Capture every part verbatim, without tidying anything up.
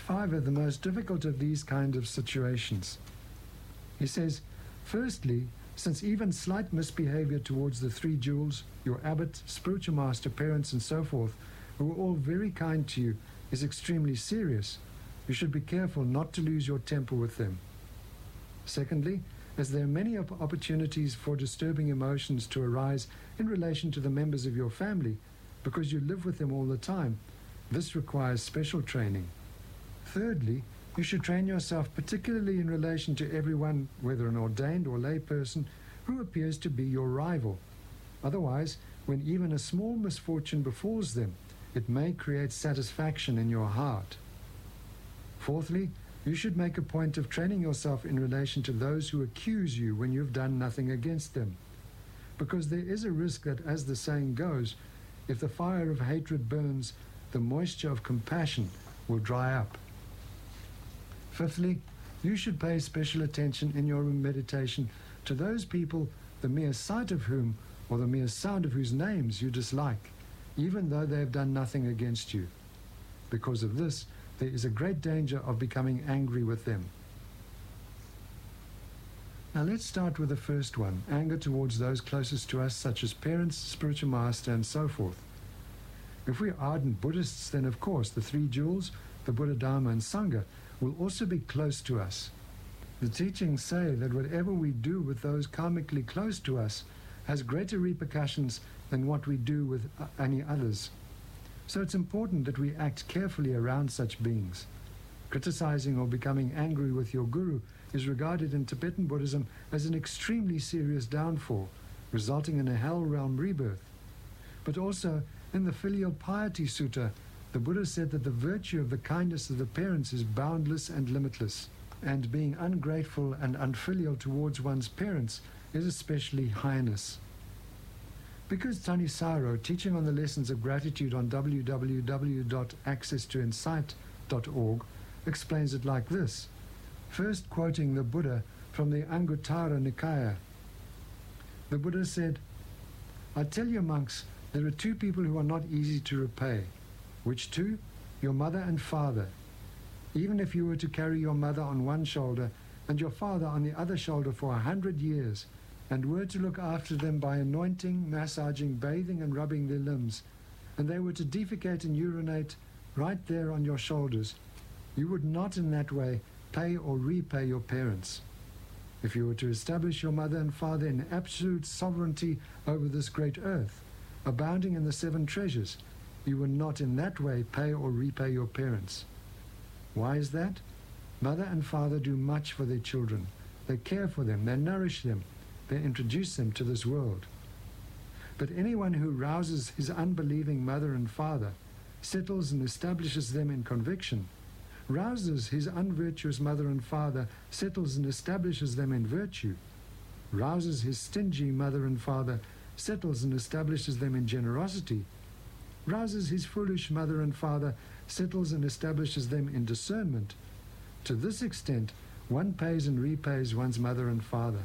five are the most difficult of these kind of situations. He says, firstly, since even slight misbehavior towards the three jewels, your abbot, spiritual master, parents, and so forth, who are all very kind to you, is extremely serious, you should be careful not to lose your temper with them. Secondly, as there are many op- opportunities for disturbing emotions to arise in relation to the members of your family, because you live with them all the time, this requires special training. Thirdly, you should train yourself particularly in relation to everyone, whether an ordained or lay person, who appears to be your rival. Otherwise, when even a small misfortune befalls them, it may create satisfaction in your heart. Fourthly, you should make a point of training yourself in relation to those who accuse you when you've done nothing against them, because there is a risk that, as the saying goes, if the fire of hatred burns, the moisture of compassion will dry up. Fifthly, you should pay special attention in your meditation to those people the mere sight of whom or the mere sound of whose names you dislike, even though they have done nothing against you. Because of this, there is a great danger of becoming angry with them. Now let's start with the first one, anger towards those closest to us, such as parents, spiritual master, and so forth. If we are ardent Buddhists, then of course the three jewels, the Buddha, Dharma, and Sangha, will also be close to us. The teachings say that whatever we do with those karmically close to us has greater repercussions than what we do with any others. So it's important that we act carefully around such beings. Criticizing or becoming angry with your guru is regarded in Tibetan Buddhism as an extremely serious downfall, resulting in a hell realm rebirth. But also, in the Filial Piety Sutta, the Buddha said that the virtue of the kindness of the parents is boundless and limitless, and being ungrateful and unfilial towards one's parents is especially heinous. Bhikkhu Thanissaro, teaching on the lessons of gratitude on w w w dot access to insight dot org, explains it like this, first quoting the Buddha from the Anguttara Nikaya. The Buddha said, I tell you monks, there are two people who are not easy to repay. Which two? Your mother and father. Even if you were to carry your mother on one shoulder and your father on the other shoulder for a hundred years, and were to look after them by anointing, massaging, bathing, and rubbing their limbs, and they were to defecate and urinate right there on your shoulders, you would not in that way pay or repay your parents. If you were to establish your mother and father in absolute sovereignty over this great earth, abounding in the seven treasures, you would not in that way pay or repay your parents. Why is that? Mother and father do much for their children. They care for them, they nourish them, they introduce them to this world. But anyone who rouses his unbelieving mother and father, settles and establishes them in conviction, rouses his unvirtuous mother and father, settles and establishes them in virtue, rouses his stingy mother and father, settles and establishes them in generosity, rouses his foolish mother and father, settles and establishes them in discernment. To this extent, one pays and repays one's mother and father.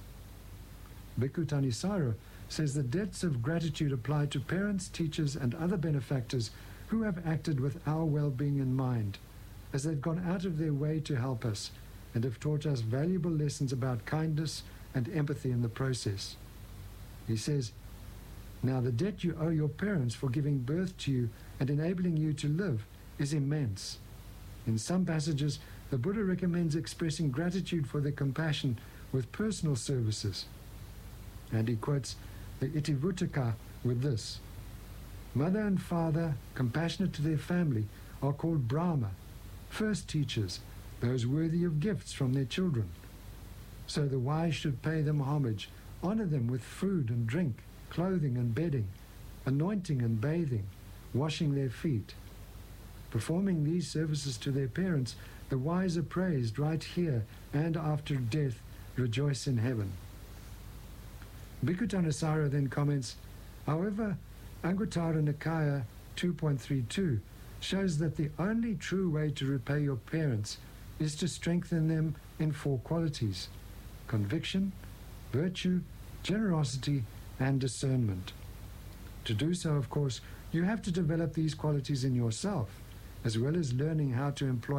Bhikkhu Thanissaro says the debts of gratitude apply to parents, teachers, and other benefactors who have acted with our well-being in mind, as they've gone out of their way to help us and have taught us valuable lessons about kindness and empathy in the process. He says, now the debt you owe your parents for giving birth to you and enabling you to live is immense. In some passages, the Buddha recommends expressing gratitude for their compassion with personal services. And he quotes the Itivuttaka with this, mother and father, compassionate to their family, are called Brahma, first teachers, those worthy of gifts from their children. So the wise should pay them homage, honor them with food and drink, clothing and bedding, anointing and bathing, washing their feet. Performing these services to their parents, the wise are praised right here and after death rejoice in heaven. Bhikkhu Thanissaro then comments, however, Anguttara Nikaya two point three two shows that the only true way to repay your parents is to strengthen them in four qualities: conviction, virtue, generosity, and discernment. To do so, of course, you have to develop these qualities in yourself, as well as learning how to employ